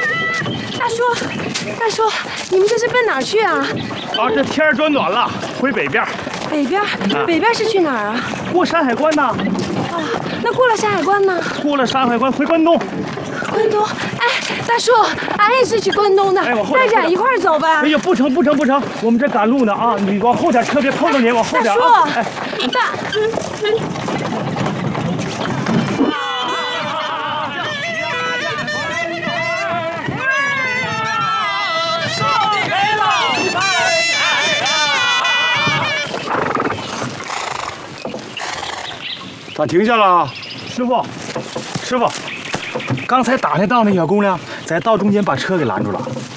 大叔，你们这是奔哪儿去啊？ 啊，这天儿转暖了，回北边。 北边？北边是去哪儿啊？ 过山海关呐。 啊，那过了山海关呢？ 过了山海关回关东。 关东？哎，大叔，俺也是去关东的，带着俺一块儿走吧。 哎呀，不成，我们这赶路呢啊！你往后点，车别碰到你，往后点啊！哎， 大。 咋停下了？ 师傅，刚才打听到那小姑娘在道中间把车给拦住了。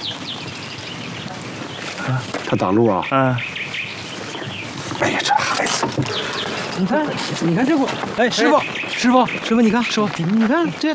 啊，她挡路啊？ 嗯。 哎呀，这孩子！ 你看这会，哎，师傅，你看，你看这。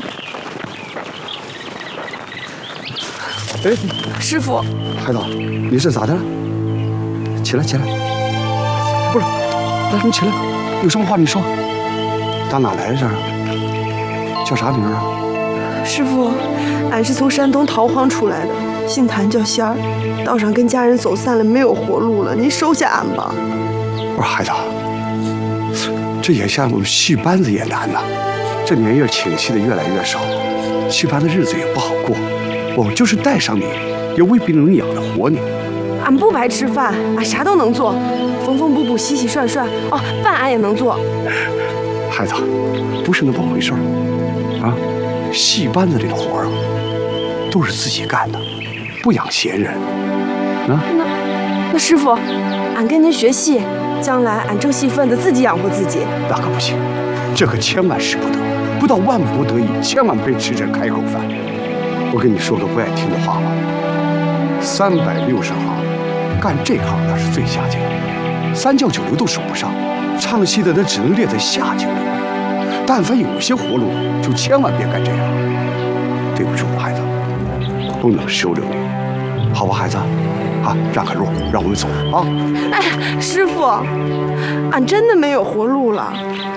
哎， 师傅， 孩子，你是咋的了？起来！不是，来，你起来，有什么话你说。打哪来的这儿？叫啥名啊？ 师傅，俺是从山东逃荒出来的，姓谭叫仙儿，道上跟家人走散了，没有活路了，您收下俺吧。 我说孩子，这眼下我们戏班子也难呐，这年月请戏的越来越少，戏班的日子也不好过。我们就是带上你，也未必能养得活你。 俺不白吃饭，俺啥都能做，缝缝补补、洗洗涮涮，哦，饭俺也能做。 孩子，不是那么回事儿啊！戏班子里的活儿啊，都是自己干的，不养闲人啊。 那师傅，俺跟您学戏，将来俺挣戏份子，自己养活自己。 那可不行，这可千万使不得，不到万不得已，千万别吃这开口饭。我跟你说个不爱听的话吧，360行，干这行那是最下贱的，3教9流都数不上。唱戏的那只能列在下九流，但凡有些活路，就千万别干这样。对不住，孩子，不能收留你，好吧，孩子？啊，让开路，让我们走啊！ 哎，师傅，俺真的没有活路了。